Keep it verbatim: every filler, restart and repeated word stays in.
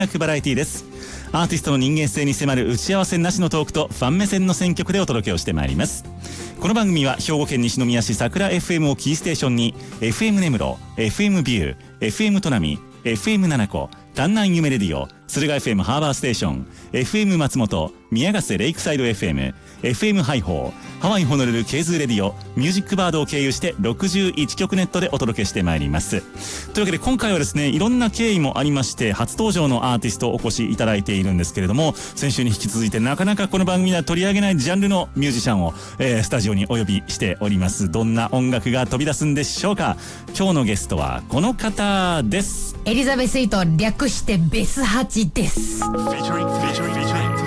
バラエティです。アーティストの人間性に迫る打ち合わせなしのトークとファン目線の選曲でお届けをしてまいります。この番組は兵庫県西宮市桜 エフエム をキーステーションに エフエム 根室、エフエム ビュー、エフエム 砺波、エフエム 七子、丹南夢レディオ、敦賀 エフエム ハーバーステーション、エフエム 松本、宮ヶ瀬レイクサイド エフエム、エフエム ハイホー、ハワイホノルルケーズーレディオ、ミュージックバードを経由してろくじゅういちきょくネットでお届けしてまいります。というわけで今回はですね、いろんな経緯もありまして初登場のアーティストをお越しいただいているんですけれども、先週に引き続いてなかなかこの番組では取り上げないジャンルのミュージシャンを、えー、スタジオにお呼びしております。どんな音楽が飛び出すんでしょうか。今日のゲストはこの方です。 エリザベスイート、略してベスハチです。 フィーチャリング